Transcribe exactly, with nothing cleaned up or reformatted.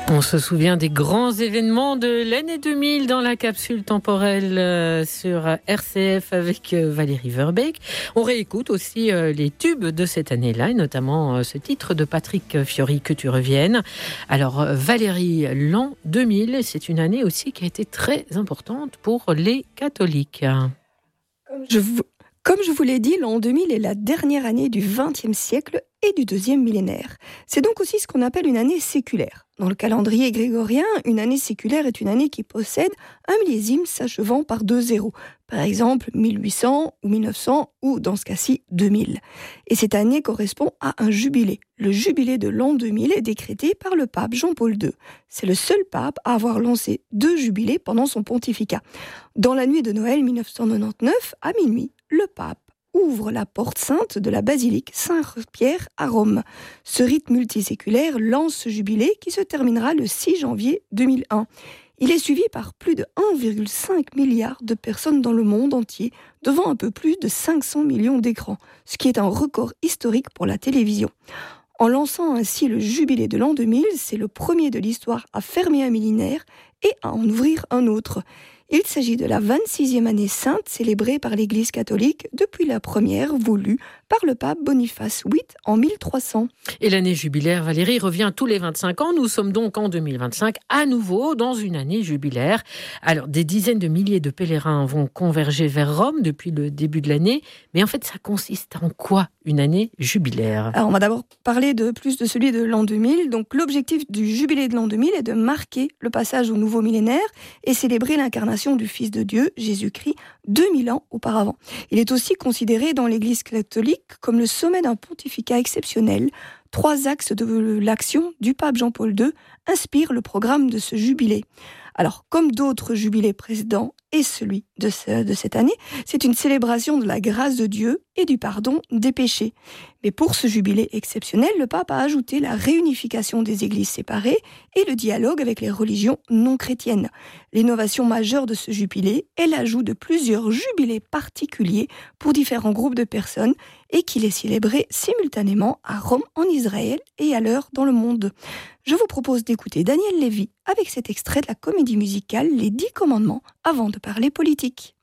On se souvient des grands événements de l'année deux mille dans la capsule temporelle euh, sur R C F avec euh, Valérie Verbeek. On réécoute aussi euh, les tubes de cette année-là, et notamment euh, ce titre de Patrick Fiori, Que tu reviennes. Alors euh, Valérie, l'an deux mille, c'est une année aussi qui a été très importante pour les catholiques. Je vous... Comme je vous l'ai dit, l'an deux mille est la dernière année du vingtième siècle et du deuxième millénaire. C'est donc aussi ce qu'on appelle une année séculaire. Dans le calendrier grégorien, une année séculaire est une année qui possède un millésime s'achevant par deux zéros. Par exemple, mille huit cents ou mille neuf cents ou, dans ce cas-ci, deux mille. Et cette année correspond à un jubilé. Le jubilé de l'an deux mille est décrété par le pape Jean-Paul deux. C'est le seul pape à avoir lancé deux jubilés pendant son pontificat. Dans la nuit de Noël mille neuf cent quatre-vingt-dix-neuf, à minuit, le pape ouvre la porte sainte de la basilique Saint-Pierre à Rome. Ce rite multiséculaire lance ce jubilé qui se terminera le six janvier deux mille un. Il est suivi par plus de un virgule cinq milliard de personnes dans le monde entier, devant un peu plus de cinq cents millions d'écrans, ce qui est un record historique pour la télévision. En lançant ainsi le jubilé de l'an deux mille, c'est le premier de l'histoire à fermer un millénaire et à en ouvrir un autre. Il s'agit de la vingt-sixième année sainte célébrée par l'Église catholique depuis la première voulue par le pape Boniface huit en mille trois cents. Et l'année jubilaire, Valérie, revient tous les vingt-cinq ans. Nous sommes donc en deux mille vingt-cinq, à nouveau dans une année jubilaire. Alors, des dizaines de milliers de pèlerins vont converger vers Rome depuis le début de l'année. Mais en fait, ça consiste en quoi, une année jubilaire ? Alors, on va d'abord parler de plus de celui de l'an deux mille. Donc, l'objectif du jubilé de l'an deux mille est de marquer le passage au nouveau millénaire et célébrer l'incarnation du Fils de Dieu, Jésus-Christ, deux mille ans auparavant. Il est aussi considéré dans l'Église catholique comme le sommet d'un pontificat exceptionnel. Trois axes de l'action du pape Jean-Paul deux inspirent le programme de ce jubilé. Alors, comme d'autres jubilés précédents et celui de, ce, de cette année, c'est une célébration de la grâce de Dieu et du pardon des péchés. Mais pour ce jubilé exceptionnel, le pape a ajouté la réunification des églises séparées et le dialogue avec les religions non chrétiennes. L'innovation majeure de ce jubilé est l'ajout de plusieurs jubilés particuliers pour différents groupes de personnes et qu'il est célébré simultanément à Rome, en Israël et ailleurs dans le monde. Je vous propose d'écouter Daniel Lévy avec cet extrait de la comédie musicale Les Dix Commandements avant de parler politique.